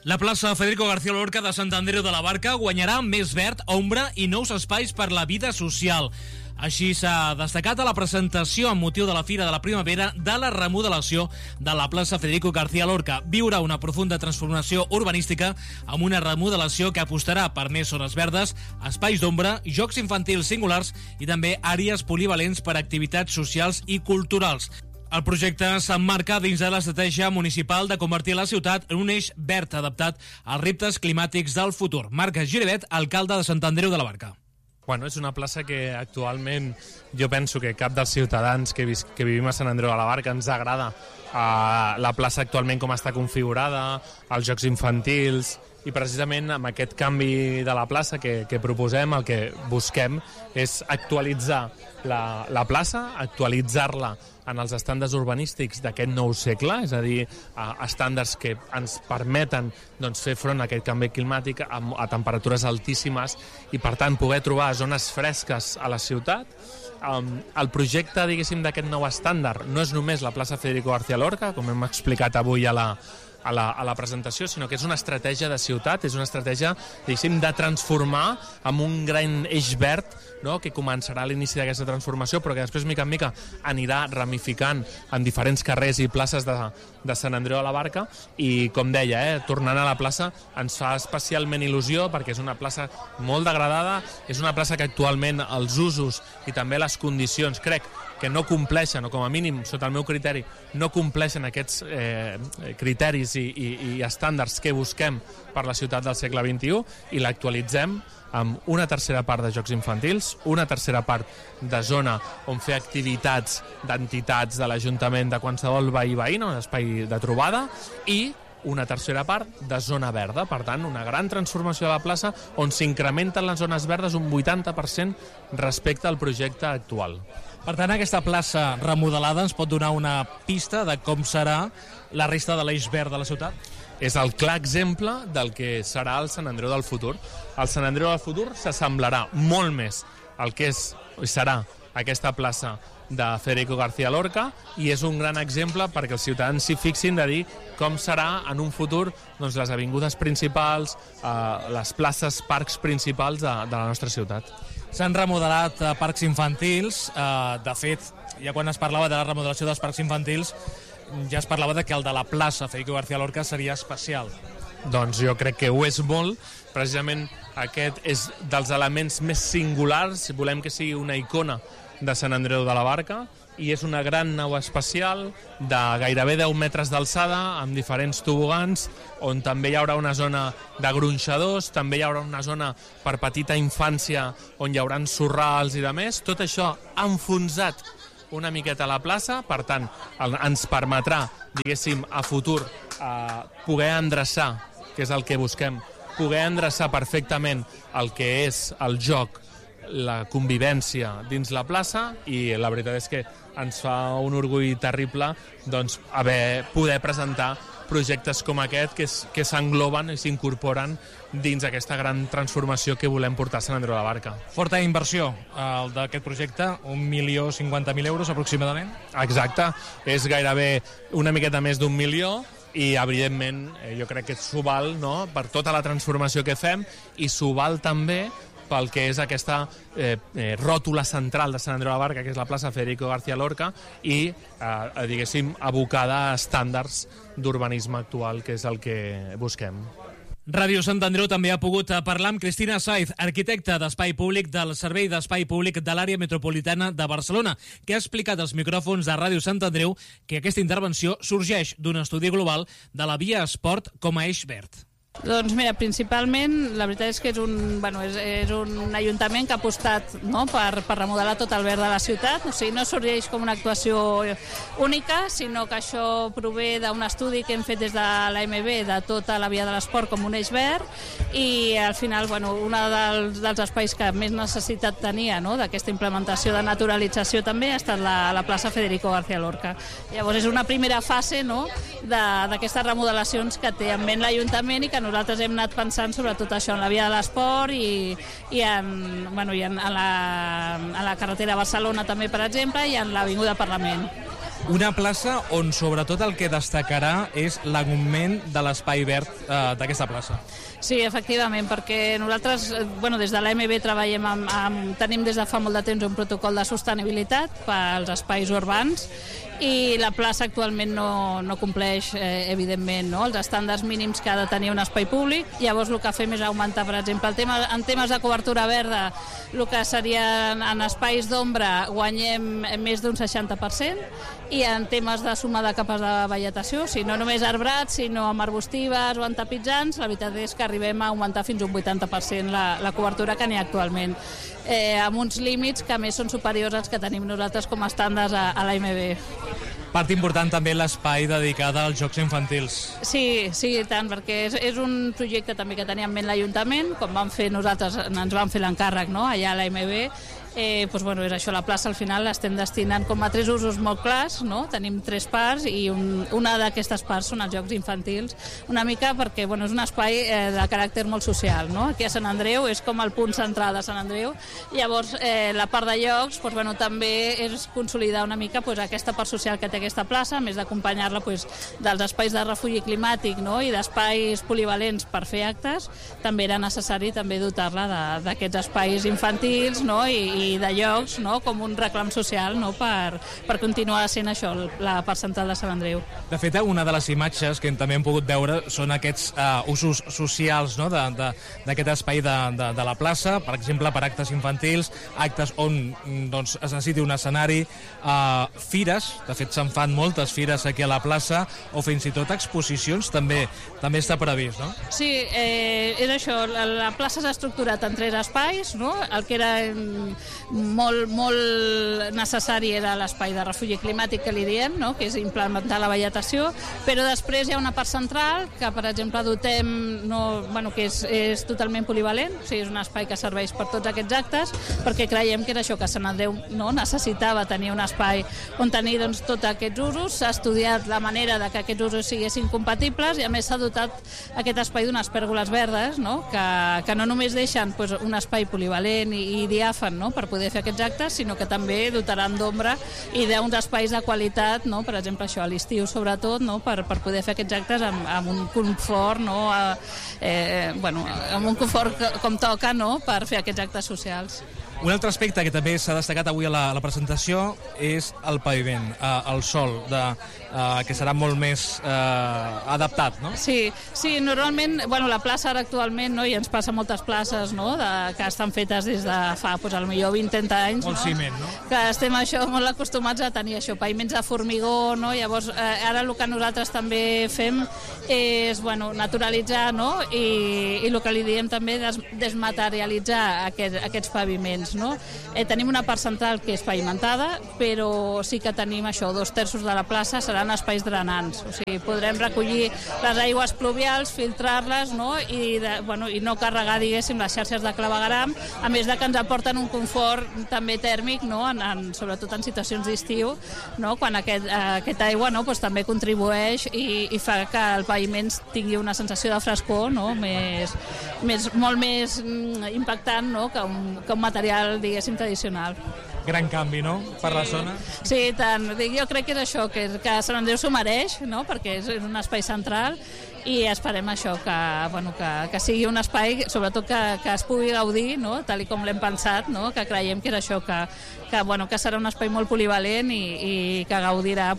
La plaça Federico García Lorca de Sant Andreu de la Barca guanyarà més verd, ombra i nous espais per la vida social. Així s'ha destacat a la presentació amb motiu de la Fira de la Primavera de la remodelació de la plaça Federico García Lorca. Viurà una profunda transformació urbanística amb una remodelació que apostarà per més zones verdes, espais d'ombra, jocs infantils singulars i també àrees polivalents per a activitats socials i culturals. El projecte s'emmarca dins de l'estratègia municipal de convertir la ciutat en un eix verd adaptat als reptes climàtics del futur. Marc Giribet, alcalde de Sant Andreu de la Barca. Bueno, és una plaça que actualment jo penso que cap dels ciutadans que vivim a Sant Andreu de la Barca ens agrada la plaça actualment com està configurada, els jocs infantils, i precisament amb aquest canvi de la plaça que proposem, el que busquem és actualitzar la plaça, actualitzar-la en els estàndards urbanístics d'aquest nou segle, és a dir, estàndards que ens permeten fer front a aquest canvi climàtic a temperatures altíssimes i, per tant, poder trobar zones fresques a la ciutat. El projecte, diguéssim, d'aquest nou estàndard no és només la plaça Federico García Lorca, com hem explicat avui a la presentació, sinó que és una estratègia de ciutat, és una estratègia, diguéssim, de transformar amb un gran eix verd, no?, que començarà a l'inici d'aquesta transformació, però que després, mica en mica, anirà ramificant en diferents carrers i places de Sant Andreu de la Barca. I, com deia, tornant a la plaça ens fa especialment il·lusió perquè és una plaça molt degradada, és una plaça que actualment els usos i també les condicions, crec, que no compleixen, o com a mínim, sota el meu criteri, no compleixen aquests criteris i estàndards que busquem per la ciutat del segle XXI, i l'actualitzem amb una tercera part de jocs infantils, una tercera part de zona on fer activitats d'entitats de l'Ajuntament, de qualsevol veí-veïna, un espai de trobada, i una tercera part de zona verda. Per tant, una gran transformació de la plaça on s'incrementen les zones verdes un 80% respecte al projecte actual. Per tant, aquesta plaça remodelada ens pot donar una pista de com serà la resta de l'eix verd de la ciutat? És el clar exemple del que serà el Sant Andreu del futur. El Sant Andreu del futur s'assemblarà molt més al que serà aquesta plaça de Federico García Lorca, i és un gran exemple perquè els ciutadans s'hi fixin de dir com serà en un futur les avingudes principals, les places, parcs principals de la nostra ciutat. S'han remodelat parcs infantils. De fet, ja quan es parlava de la remodelació dels parcs infantils, ja es parlava de que el de la plaça Federico García Lorca seria especial. Doncs jo crec que ho és molt. Precisament aquest és dels elements més singulars, volem que sigui una icona de Sant Andreu de la Barca, i és una gran nau espacial de gairebé 10 metres d'alçada, amb diferents tobogans, on també hi haurà una zona de gronxadors, també hi haurà una zona per petita infància on hi haurà sorrals i de més. Tot això enfonsat una miqueta a la plaça, per tant, ens permetrà, diguéssim, a futur poder endreçar, que és el que busquem, poder endreçar perfectament el que és el joc, la convivència dins la plaça, i la veritat és que ens fa un orgull terrible poder presentar projectes com aquest que s'engloben i s'incorporen dins aquesta gran transformació que volem portar a Sant Andreu de la Barca. Forta inversió d'aquest projecte, 1.050.000 euros aproximadament. Exacte, és gairebé una miqueta més d'1 milió, i evidentment jo crec que s'ho val, no?, per tota la transformació que fem, i s'ho val també pel que és aquesta ròtula central de Sant Andreu de la Barca, que és la plaça Federico García Lorca, i, diguéssim, abocada a estàndards d'urbanisme actual, que és el que busquem. Ràdio Sant Andreu també ha pogut parlar amb Cristina Saiz, arquitecta d'Espai Públic del Servei d'Espai Públic de l'Àrea Metropolitana de Barcelona, que ha explicat als micròfons de Ràdio Sant Andreu que aquesta intervenció sorgeix d'un estudi global de la Via Esport com a eix verd. Doncs mira, principalment la veritat és que és un ajuntament que ha apostat, no?, per remodelar tot el verd de la ciutat. O sigui, no sorgeix com una actuació única, sinó que això prové d'un estudi que hem fet des de l'AMB de tota la Via de l'Esport com un eix verd, i al final un dels espais que més necessitat tenia, no?, d'aquesta implementació de naturalització també ha estat la plaça Federico García Lorca. Llavors és una primera fase, no?, d'aquestes remodelacions que té en ment l'Ajuntament i que nosaltres hem anat pensant sobre tot això en la Via de l'Esport i en la carretera Barcelona també, per exemple, i en l'Avinguda Parlament. Una plaça on sobretot el que destacarà és l'augment de l'espai verd d'aquesta plaça. Sí, efectivament, perquè nosaltres, des de l'AMB treballem tenim des de fa molt de temps un protocol de sostenibilitat pels espais urbans i la plaça actualment no compleix, evidentment, els estàndards mínims que ha de tenir un espai públic. Llavors el que fem és augmentar, per exemple, en temes de cobertura verda, el que seria en espais d'ombra guanyem més d'un 60%, i en temes de suma de capes de vegetació, o sigui, no només arbrats, sinó amb arbustives o entapitzants, la veritat és que arribem a augmentar fins a un 80% la cobertura que n'hi ha actualment, amb uns límits que a més són superiors als que tenim nosaltres com a estàndards a l'AMB. Part important també l'espai dedicat als jocs infantils. Sí, tant, perquè és un projecte també que tenia en ment l'Ajuntament, com vam fer nosaltres, ens vam fer l'encàrrec allà a l'AMB. És això, la plaça al final l'estem destinant com a 3 usos molt clars, tenim 3 parts i una d'aquestes parts són els jocs infantils, una mica perquè és un espai de caràcter molt social, aquí a Sant Andreu és com el punt central de Sant Andreu, llavors la part de jocs també és consolidar una mica aquesta part social que té aquesta plaça, a més d'acompanyar-la dels espais de refugi climàtic i d'espais polivalents per fer actes, també era necessari també dotar-la d'aquests espais infantils i de llocs com un reclam social per continuar sent això, la part central de Sant Andreu. De fet, una de les imatges que també hem pogut veure són aquests usos socials d'aquest espai de la plaça, per exemple, per actes infantils, actes on es necessiti un escenari, fires, de fet se'n fan moltes fires aquí a la plaça, o fins i tot exposicions també està previst, no? Sí, és això, la plaça s'ha estructurat en 3 espais, el que era molt necessari era l'espai de refugi climàtic que li diem, que és implementar la vegetació, però després hi ha una part central que, per exemple, dotem, que és totalment polivalent, o sigui, és un espai que serveix per tots aquests actes, perquè creiem que era això, que Sant Andreu necessitava tenir un espai on tenir tots aquests usos. S'ha estudiat la manera de que aquests usos siguessin compatibles i, a més, s'ha dotat aquest espai d'unes pèrgoles verdes, que no només deixen un espai polivalent i diàfan per poder fer aquests actes, sinó que també dotaran d'ombra i d'uns espais de qualitat, per exemple, això, a l'estiu sobretot, per poder fer aquests actes amb un confort, amb un confort com toca, per fer aquests actes socials. Un altre aspecte que també s'ha destacat avui a la presentació és el paviment, el sòl, que serà molt més adaptat, no? Sí, normalment, la plaça ara actualment, i ens passa moltes places, que estan fetes des de fa, potser 20-30 anys. Molt ciment, no? Que estem molt acostumats a tenir això, paviments de formigó, llavors ara el que nosaltres també fem és, naturalitzar, i el que li diem també desmaterialitzar aquests paviments. Tenim una part central que és pavimentada, però sí que tenim això, 2/3 de la plaça seran espais drenants, o sigui, podrem recollir les aigües pluvials, filtrar-les i no carregar, diguéssim, les xarxes de clavegueram, a més de que ens aporten un confort també tèrmic, sobretot en situacions d'estiu, quan aquesta aigua també contribueix i fa que el paviment tingui una sensació de frescor molt més impactant que un material, diguéssim, tradicional. Gran canvi, no?, per la zona. Sí, tant. Jo crec que és això, que Sant Andreu s'ho mereix, perquè és un espai central i esperem això, que sigui un espai, sobretot que es pugui gaudir, tal com l'hem pensat, que creiem que és això, que serà un espai molt polivalent i que gaudirà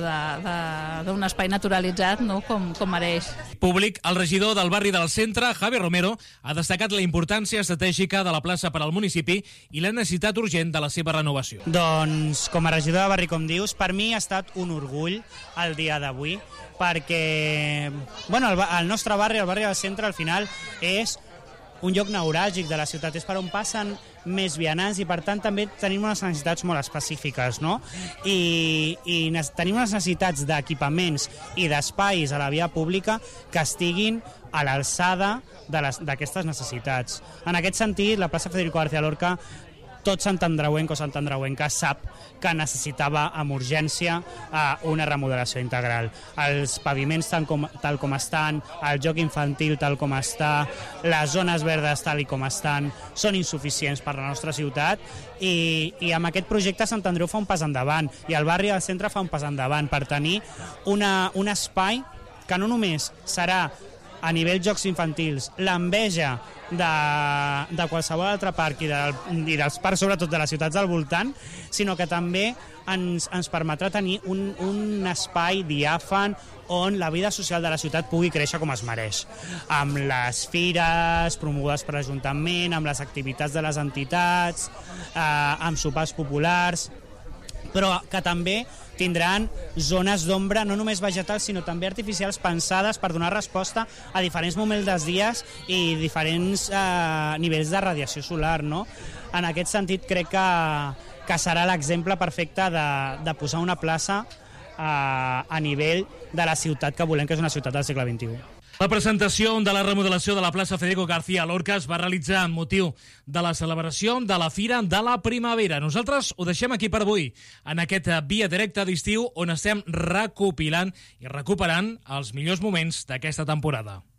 d'un espai naturalitzat, com mereix. Públic, el regidor del barri del centre, Javi Romero, ha destacat la importància estratègica de la plaça per al municipi i la necessitat urgent de la seva renovació. Doncs, com a regidor de barri, com dius, per mi ha estat un orgull el dia d'avui, perquè el nostre barri, el barri del centre, al final és un lloc neuràlgic de la ciutat, és per on passen més vianants i, per tant, també tenim unes necessitats molt específiques, I tenim unes necessitats d'equipaments i d'espais a la via pública que estiguin a l'alçada d'aquestes necessitats. En aquest sentit, la plaça Federico García Lorca tot santandreuenc o santandreuenca sap que necessitava amb urgència una remodelació integral. Els paviments tal com estan, el joc infantil tal com està, les zones verdes tal com estan, són insuficients per la nostra ciutat i amb aquest projecte Sant Andreu fa un pas endavant i el barri del centre fa un pas endavant per tenir un espai que no només serà a nivell jocs infantils, l'enveja de qualsevol altre parc i dels parcs, sobretot de les ciutats del voltant, sinó que també ens permetrà tenir un espai diàfan on la vida social de la ciutat pugui créixer com es mereix, amb les fires promogudes per l'Ajuntament, amb les activitats de les entitats, amb sopars populars, però que també tindran zones d'ombra, no només vegetals, sinó també artificials pensades per donar resposta a diferents moments dels dies i diferents nivells de radiació solar, no? En aquest sentit, crec que serà l'exemple perfecte de posar una plaça a nivell de la ciutat que volem, que és una ciutat del segle XXI. La presentació de la remodelació de la plaça Federico García Lorca es va realitzar amb motiu de la celebració de la Fira de la Primavera. Nosaltres ho deixem aquí per avui, en aquest Via Directa d'estiu on estem recopilant i recuperant els millors moments d'aquesta temporada.